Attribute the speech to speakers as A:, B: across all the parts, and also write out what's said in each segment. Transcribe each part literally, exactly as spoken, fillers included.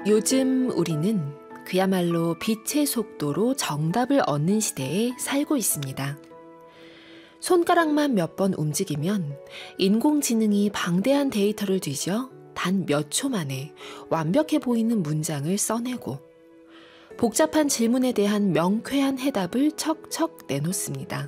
A: 요즘 우리는 그야말로 빛의 속도로 정답을 얻는 시대에 살고 있습니다. 손가락만 몇 번 움직이면 인공지능이 방대한 데이터를 뒤져 단 몇 초 만에 완벽해 보이는 문장을 써내고 복잡한 질문에 대한 명쾌한 해답을 척척 내놓습니다.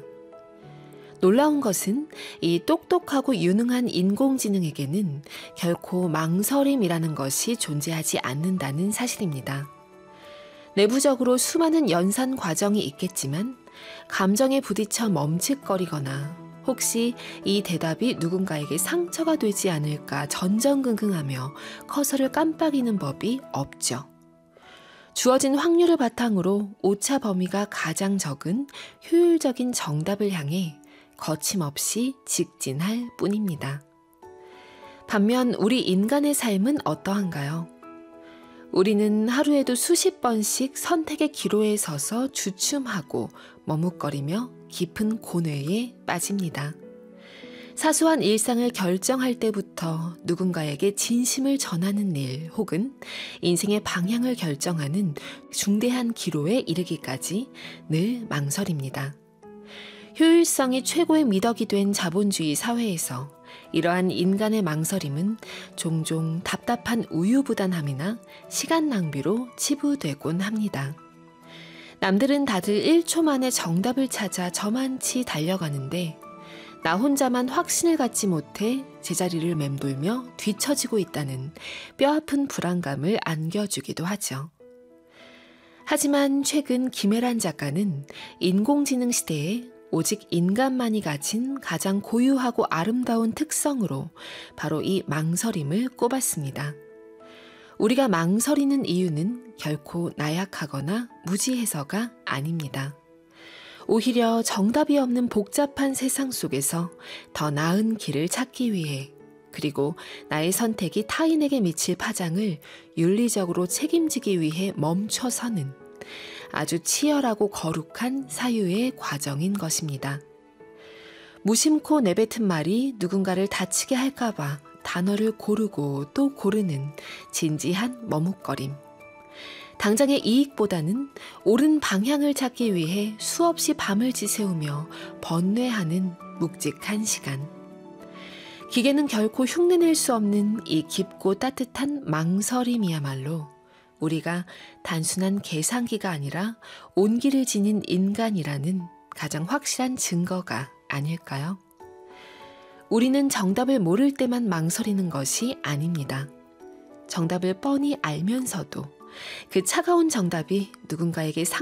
A: 놀라운 것은 이 똑똑하고 유능한 인공지능에게는 결코 망설임이라는 것이 존재하지 않는다는 사실입니다. 내부적으로 수많은 연산 과정이 있겠지만 감정에 부딪혀 멈칫거리거나 혹시 이 대답이 누군가에게 상처가 되지 않을까 전전긍긍하며 커서를 깜빡이는 법이 없죠. 주어진 확률을 바탕으로 오차 범위가 가장 적은 효율적인 정답을 향해 거침없이 직진할 뿐입니다. 반면 우리 인간의 삶은 어떠한가요? 우리는 하루에도 수십 번씩 선택의 기로에 서서 주춤하고 머뭇거리며 깊은 고뇌에 빠집니다. 사소한 일상을 결정할 때부터 누군가에게 진심을 전하는 일 혹은 인생의 방향을 결정하는 중대한 기로에 이르기까지 늘 망설입니다. 효율성이 최고의 미덕이 된 자본주의 사회에서 이러한 인간의 망설임은 종종 답답한 우유부단함이나 시간 낭비로 치부되곤 합니다. 남들은 다들 일 초 만에 정답을 찾아 저만치 달려가는데 나 혼자만 확신을 갖지 못해 제자리를 맴돌며 뒤처지고 있다는 뼈아픈 불안감을 안겨주기도 하죠. 하지만 최근 김혜란 작가는 인공지능 시대에 오직 인간만이 가진 가장 고유하고 아름다운 특성으로 바로 이 망설임을 꼽았습니다. 우리가 망설이는 이유는 결코 나약하거나 무지해서가 아닙니다. 오히려 정답이 없는 복잡한 세상 속에서 더 나은 길을 찾기 위해 그리고 나의 선택이 타인에게 미칠 파장을 윤리적으로 책임지기 위해 멈춰서는 아주 치열하고 거룩한 사유의 과정인 것입니다. 무심코 내뱉은 말이 누군가를 다치게 할까봐 단어를 고르고 또 고르는 진지한 머뭇거림. 당장의 이익보다는 옳은 방향을 찾기 위해 수없이 밤을 지새우며 번뇌하는 묵직한 시간. 기계는 결코 흉내낼 수 없는 이 깊고 따뜻한 망설임이야말로 우리가 단순한 계산기가 아니라 온기를 지닌 인간이라는 가장 확실한 증거가 아닐까요? 우리는 정답을 모를 때만 망설이는 것이 아닙니다. 정답을 뻔히 알면서도 그 차가운 정답이 누군가에게 상